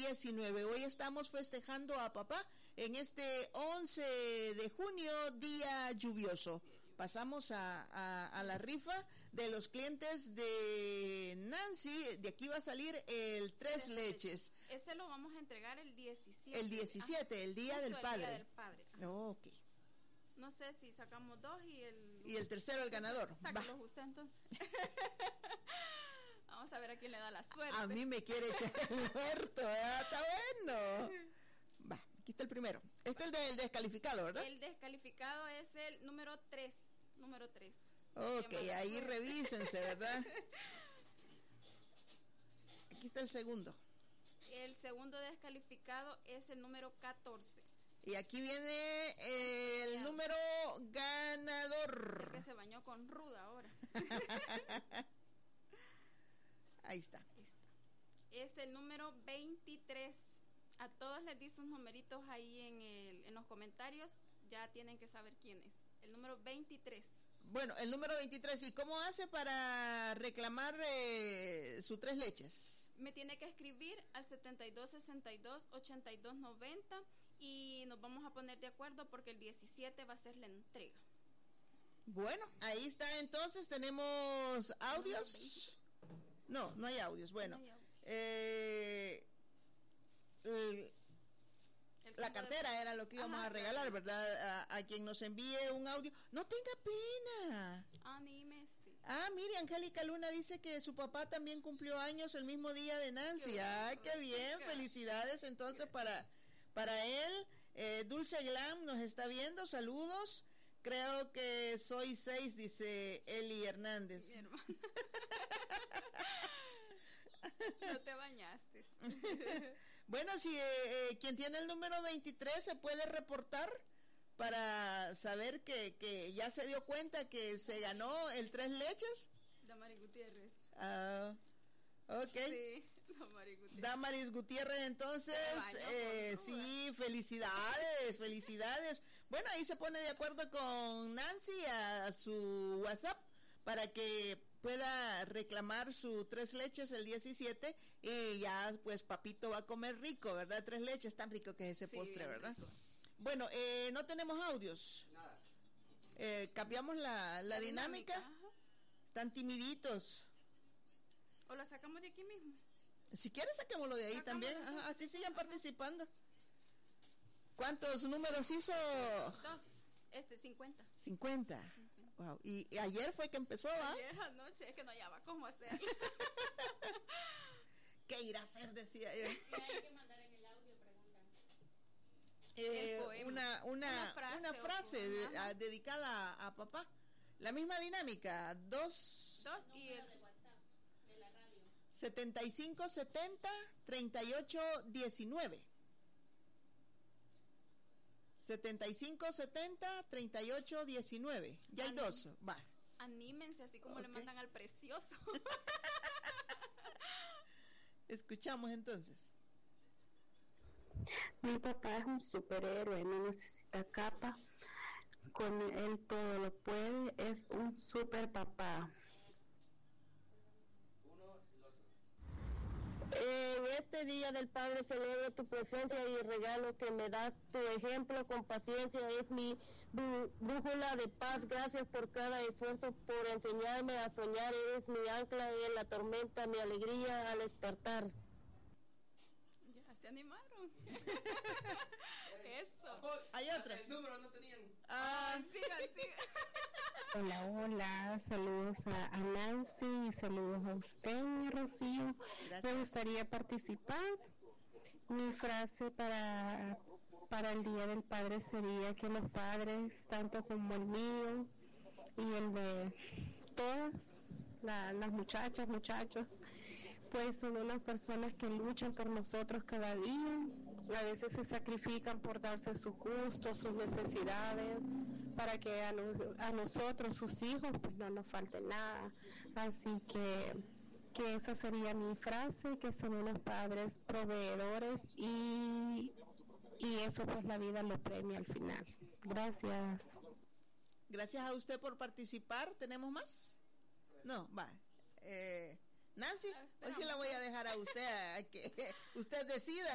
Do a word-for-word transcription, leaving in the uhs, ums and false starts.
diecinueve. Hoy estamos festejando a papá en este once de junio, día lluvioso. Pasamos a, a, a la rifa de los clientes de Nancy. De aquí va a salir el tres leches. Ese lo vamos a entregar el diecisiete. El diecisiete, el día del padre. El día del padre. Oh, ok. No sé si sacamos dos y el... Y el tercero el ganador. Sácalos usted entonces. Vamos a ver a quién le da la suerte. A mí me quiere echar el muerto, ¿verdad? Está bueno. Va, aquí está el primero. Este es el del descalificado, ¿verdad? El descalificado es el número tres. Número tres. Ok, ahí revísense, ¿verdad? Aquí está el segundo. El segundo descalificado es el número catorce. Y aquí viene el ya. número ganador. El que se bañó con ruda ahora. Ahí está. Ahí está. Es el número veintitrés. A todos les di sus numeritos ahí en, el, en los comentarios. Ya tienen que saber quién es. El número veintitrés. Bueno, el número veintitrés. ¿Y cómo hace para reclamar eh, su tres leches? Me tiene que escribir al setenta y dos sesenta y dos ochenta y dos noventa y nos vamos a poner de acuerdo porque el diecisiete va a ser la entrega. Bueno, ahí está entonces. Tenemos audios. No, no hay audios. Bueno, no hay audios. Eh, el, la cartera de... era lo que íbamos Ajá, a regalar, claro. ¿verdad? A, a quien nos envíe un audio. No tenga pena. Anímese. Ah, mire, Angélica Luna dice que su papá también cumplió años el mismo día de Nancy. Qué ah, bueno, qué bien. Chica. Felicidades entonces para, para él. Eh, Dulce Glam nos está viendo. Saludos. Creo que soy seis, dice Eli Hernández. Mi hermana. No te bañaste. Bueno, si eh, eh, quien tiene el número veintitrés se puede reportar para saber que, que ya se dio cuenta que se ganó el tres leches. Damaris Gutiérrez. Ah, uh, ok. Sí, Damaris Gutiérrez. Damaris Gutiérrez, entonces, eh, sí, felicidades, felicidades. Bueno, ahí se pone de acuerdo con Nancy a, a su WhatsApp para que pueda reclamar su tres leches el diecisiete y ya pues papito va a comer rico, ¿verdad? Tres leches, tan rico que es ese sí, postre, ¿verdad? Rico. Bueno, eh, no tenemos audios. Nada. Eh, cambiamos la, la, la dinámica. dinámica. Están timiditos. ¿O la sacamos de aquí mismo? Si quieres saquémoslo de ahí también. Ajá, así sigan Ajá. participando. ¿Cuántos números hizo? Dos. Este, cincuenta. cincuenta. cincuenta. Wow. Y, y ayer fue que empezó, ¿ah? Ayer anoche, es que no hallaba cómo hacer. ¿Qué irá a hacer? Decía yo. Y hay que mandar en el audio, preguntan. Eh, una, una, una frase, una frase de, a, dedicada a, a papá. La misma dinámica. Dos. Dos y el de WhatsApp, de la radio. setenta y cinco setenta treinta y ocho diecinueve. setenta y cinco setenta treinta y ocho diecinueve. Ya hay Anim- dos. Va. Anímense, así como okay. le mandan al precioso. Escuchamos entonces. Mi papá es un superhéroe, no necesita capa. Con él todo lo puede. Es un super papá. En este día del Padre celebro tu presencia y regalo que me das. Tu ejemplo con paciencia es mi brú- brújula de paz. Gracias por cada esfuerzo, por enseñarme a soñar. Eres mi ancla en la tormenta, mi alegría al despertar. Ya se animaron. Eso. Hay otra. El número no tenían. Ah, sigan, sigan. Hola, hola, saludos a, a Nancy y saludos a usted, mi Rocío. Gracias. Me gustaría participar. Mi frase para, para el Día del Padre sería que los padres, tanto como el mío y el de todas la, las muchachas, muchachos, pues son unas personas que luchan por nosotros cada día. A veces se sacrifican por darse sus gustos, sus necesidades, para que a, nos, a nosotros, sus hijos, pues no nos falte nada. Así que, que esa sería mi frase, que son unos padres proveedores y, y eso pues la vida lo premia al final. Gracias. Gracias a usted por participar. ¿Tenemos más? No, va. Eh, Nancy, hoy sí la voy a dejar a usted, a que usted decida.